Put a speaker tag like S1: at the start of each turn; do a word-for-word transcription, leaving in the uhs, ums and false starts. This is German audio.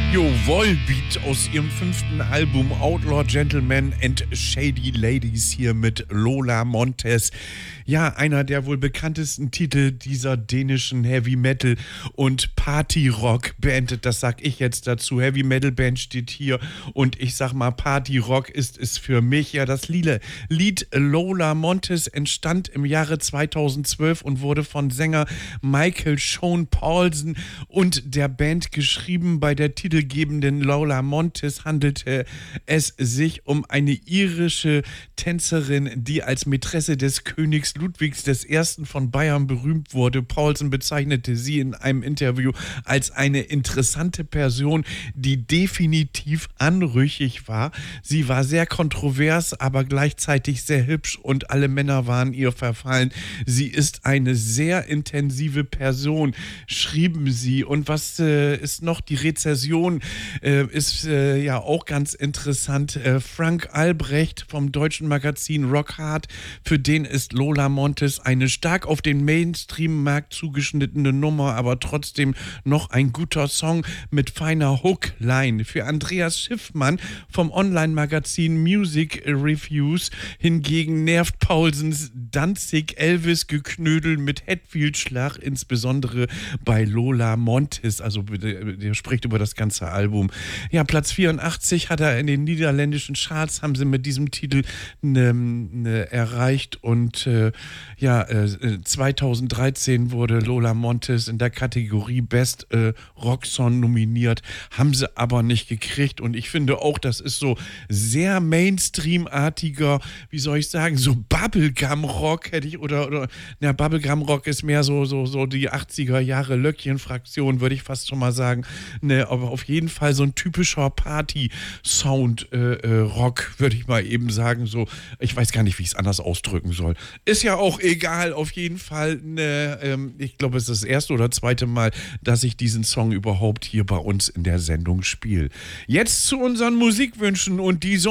S1: Jo, Volbeat aus ihrem fünften Album Outlaw Gentlemen and Shady Ladies hier mit Lola Montez. Ja, einer der wohl bekanntesten Titel dieser dänischen Heavy Metal und Party Rock Band. Das sag ich jetzt dazu. Heavy Metal Band steht hier und ich sag mal, Party Rock ist es für mich. Ja, das Lied Lola Montez entstand im Jahre zweitausendzwölf und wurde von Sänger Michael Sean Paulsen und der Band geschrieben. Bei der titelgebenden Lola Montez handelte es sich um eine irische Tänzerin, die als Mätresse des Königs Ludwigs I. von Bayern berühmt wurde. Paulsen bezeichnete sie in einem Interview als eine interessante Person, die definitiv anrüchig war. Sie war sehr kontrovers, aber gleichzeitig sehr hübsch und alle Männer waren ihr verfallen. Sie ist eine sehr intensive Person, schrieben sie. Und was äh, ist noch? Die Rezession äh, ist äh, ja auch ganz interessant. Äh, Frank Albrecht vom deutschen Magazin Rock Hard, für den ist Lola Montez eine stark auf den Mainstream-Markt zugeschnittene Nummer, aber trotzdem noch ein guter Song mit feiner Hookline. Für Andreas Schiffmann vom Online-Magazin Music Reviews hingegen nervt Paulsens Danzig-Elvis-Geknödel mit Hetfield-Schlag, insbesondere bei Lola Montez. Also der spricht über das ganze Album. Ja, Platz vierundachtzig hat er in den niederländischen Charts, haben sie mit diesem Titel ne, ne, erreicht und äh, ja, äh, zweitausenddreizehn wurde Lola Montez in der Kategorie Best äh, Rock Song nominiert, haben sie aber nicht gekriegt und ich finde auch, das ist so sehr Mainstream-artiger, wie soll ich sagen, so Bubblegum-Rock hätte ich, oder, oder na, Bubblegum-Rock ist mehr so, so, so die achtziger Jahre Löckchen-Fraktion, würde ich fast schon mal sagen, ne, aber auf jeden Fall so ein typischer Party-Sound äh, äh, Rock, würde ich mal eben sagen, so, ich weiß gar nicht, wie ich es anders ausdrücken soll. Ist ja auch egal, auf jeden Fall, ne, ähm, ich glaube, es ist das erste oder zweite Mal, dass ich diesen Song überhaupt hier bei uns in der Sendung spiele. Jetzt zu unseren Musikwünschen und die